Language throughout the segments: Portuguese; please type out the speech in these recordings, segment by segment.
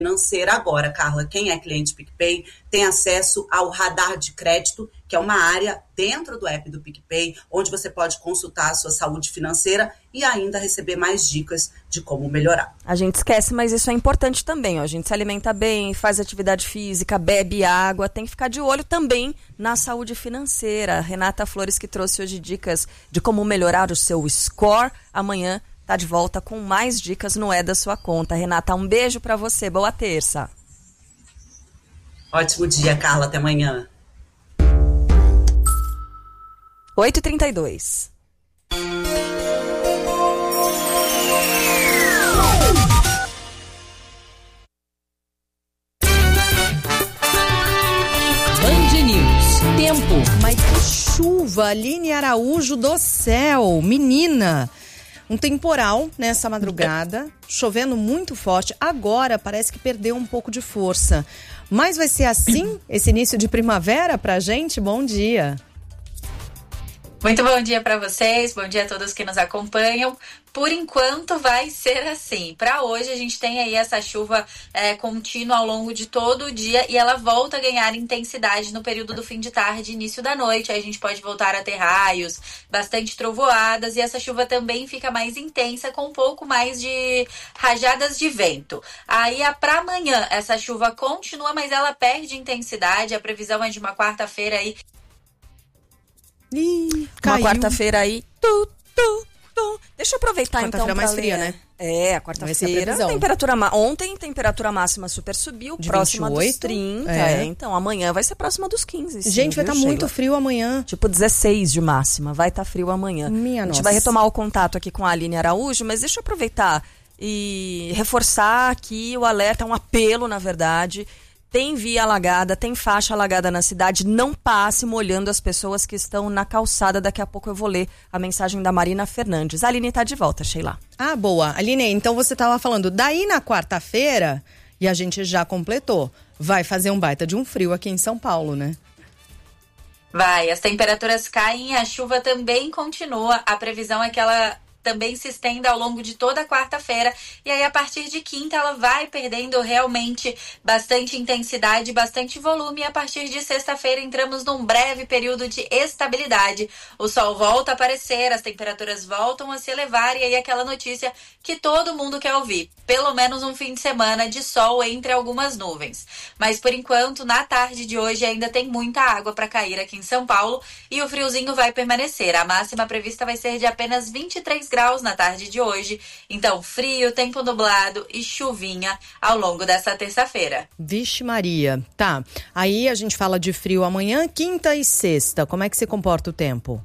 financeira. Agora, Carla, quem é cliente PicPay tem acesso ao radar de crédito, que é uma área dentro do app do PicPay, onde você pode consultar a sua saúde financeira e ainda receber mais dicas de como melhorar. A gente esquece, mas isso é importante também. Ó. A gente se alimenta bem, faz atividade física, bebe água, tem que ficar de olho também na saúde financeira. A Renata Flores, que trouxe hoje dicas de como melhorar o seu score. Amanhã tá de volta com mais dicas no É da Sua Conta. Renata, um beijo pra você. Boa terça. Ótimo dia, Carla. Até amanhã. 8h32. Band News. Tempo. Mas que chuva, Aline Araújo do céu. Menina. Um temporal nessa madrugada, chovendo muito forte. Agora parece que perdeu um pouco de força. Mas vai ser assim esse início de primavera pra gente? Bom dia. Muito bom dia para vocês, bom dia a todos que nos acompanham. Por enquanto vai ser assim. Para hoje a gente tem aí essa chuva contínua ao longo de todo o dia e ela volta a ganhar intensidade no período do fim de tarde e início da noite. Aí a gente pode voltar a ter raios, bastante trovoadas e essa chuva também fica mais intensa com um pouco mais de rajadas de vento. Aí para amanhã essa chuva continua, mas ela perde intensidade. A previsão é de uma quarta-feira aí. Uma quarta-feira aí. Deixa eu aproveitar então para mais fria, né? É, a quarta-feira. Ontem, temperatura máxima super subiu, de próxima 28, dos 30. Então, amanhã vai ser próxima dos 15. Gente, vai estar muito frio amanhã. Tipo 16 de máxima. Vai estar frio amanhã. Minha a gente nossa. vai retomar o contato aqui com a Aline Araújo, mas deixa eu aproveitar e reforçar aqui o alerta, um apelo, na verdade. Tem via alagada, tem faixa alagada na cidade, não passe molhando as pessoas que estão na calçada. Daqui a pouco eu vou ler a mensagem da Marina Fernandes. A Aline tá de volta, Sheila. Ah, boa. Aline, então você tava falando, daí na quarta-feira, e a gente já completou, vai fazer um baita de um frio aqui em São Paulo, né? Vai, as temperaturas caem, a chuva também continua, a previsão é que ela também se estenda ao longo de toda a quarta-feira e aí a partir de quinta ela vai perdendo realmente bastante intensidade, bastante volume e a partir de sexta-feira entramos num breve período de estabilidade. O sol volta a aparecer, as temperaturas voltam a se elevar e aí aquela notícia que todo mundo quer ouvir, pelo menos um fim de semana de sol entre algumas nuvens. Mas por enquanto, na tarde de hoje ainda tem muita água para cair aqui em São Paulo e o friozinho vai permanecer. A máxima prevista vai ser de apenas 23 graus na tarde de hoje. Então, frio, tempo nublado e chuvinha ao longo dessa terça-feira. Vixe Maria. Tá. Aí a gente fala de frio amanhã, quinta e sexta. Como é que se comporta o tempo?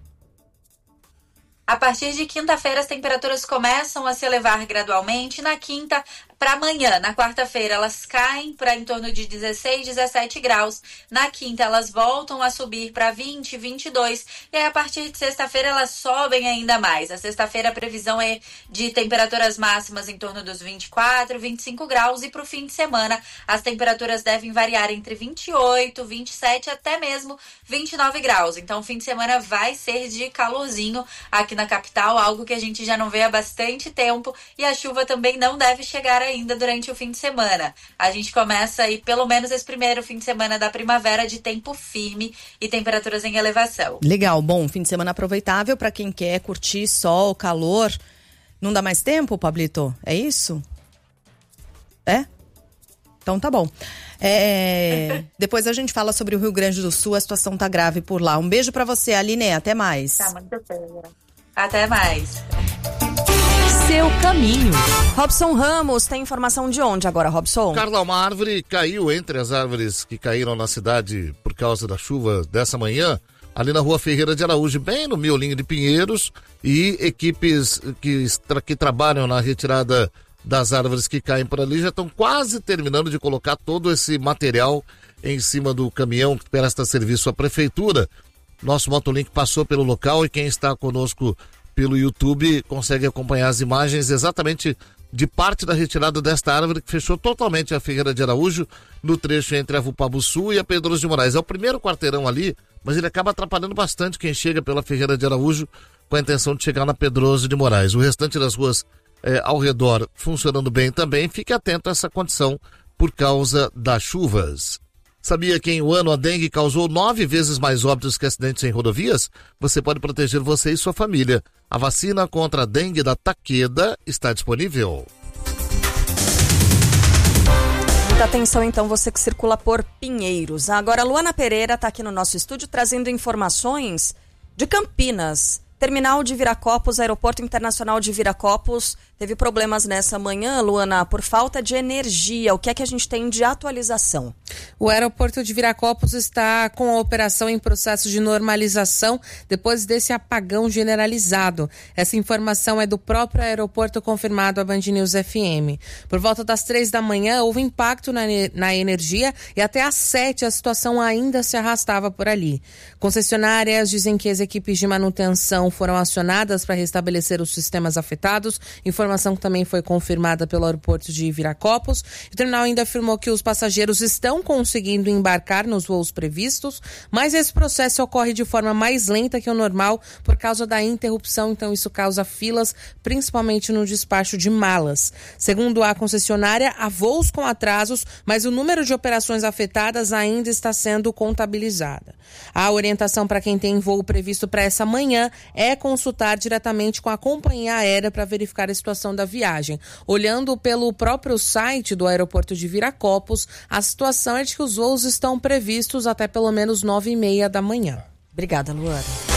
A partir de quinta-feira, as temperaturas começam a se elevar gradualmente. Na quinta, para amanhã, na quarta-feira, elas caem para em torno de 16, 17 graus. Na quinta, elas voltam a subir para 20, 22. E aí, a partir de sexta-feira, elas sobem ainda mais. A sexta-feira, a previsão é de temperaturas máximas em torno dos 24, 25 graus. E para o fim de semana, as temperaturas devem variar entre 28, 27 até mesmo 29 graus. Então, o fim de semana vai ser de calorzinho aqui na capital, algo que a gente já não vê há bastante tempo. E a chuva também não deve chegar ainda durante o fim de semana. A gente começa aí pelo menos esse primeiro fim de semana da primavera de tempo firme e temperaturas em elevação. Legal, bom, fim de semana aproveitável para quem quer curtir sol, calor. Não dá mais tempo, Pablito? É isso? É? Então tá bom. Depois a gente fala sobre o Rio Grande do Sul, a situação tá grave por lá. Um beijo para você, Aline, até mais. Tá muito bem. Até mais. Seu caminho. Robson Ramos tem informação de onde agora, Robson? Carla, uma árvore caiu entre as árvores que caíram na cidade por causa da chuva dessa manhã, ali na Rua Ferreira de Araújo, bem no miolinho de Pinheiros, e equipes que trabalham na retirada das árvores que caem por ali já estão quase terminando de colocar todo esse material em cima do caminhão que presta serviço à prefeitura. Nosso Motolink passou pelo local e quem está conosco pelo YouTube consegue acompanhar as imagens exatamente de parte da retirada desta árvore que fechou totalmente a Ferreira de Araújo no trecho entre a Vupabuçu e a Pedroso de Moraes. É o primeiro quarteirão ali, mas ele acaba atrapalhando bastante quem chega pela Ferreira de Araújo com a intenção de chegar na Pedroso de Moraes. O restante das ruas ao redor funcionando bem também. Fique atento a essa condição por causa das chuvas. Sabia que em um ano a dengue causou 9 vezes mais óbitos que acidentes em rodovias? Você pode proteger você e sua família. A vacina contra a dengue da Takeda está disponível. Muita atenção então, você que circula por Pinheiros. Agora a Luana Pereira está aqui no nosso estúdio trazendo informações de Campinas. Terminal de Viracopos, Aeroporto Internacional de Viracopos, teve problemas nessa manhã, Luana, por falta de energia. O que é que a gente tem de atualização? O aeroporto de Viracopos está com a operação em processo de normalização depois desse apagão generalizado. Essa informação é do próprio aeroporto, confirmado à Band News FM. Por volta das 3 da manhã, houve impacto na energia e até às 7 a situação ainda se arrastava por ali. Concessionárias dizem que as equipes de manutenção foram acionadas para restabelecer os sistemas afetados, informação que também foi confirmada pelo aeroporto de Viracopos. O terminal ainda afirmou que os passageiros estão conseguindo embarcar nos voos previstos, mas esse processo ocorre de forma mais lenta que o normal por causa da interrupção, então isso causa filas, principalmente no despacho de malas. Segundo a concessionária, há voos com atrasos, mas o número de operações afetadas ainda está sendo contabilizada. A orientação para quem tem voo previsto para essa manhã é consultar diretamente com a companhia aérea para verificar a situação da viagem. Olhando pelo próprio site do aeroporto de Viracopos, a situação é de que os voos estão previstos até pelo menos 9h30 da manhã. Obrigada, Luana.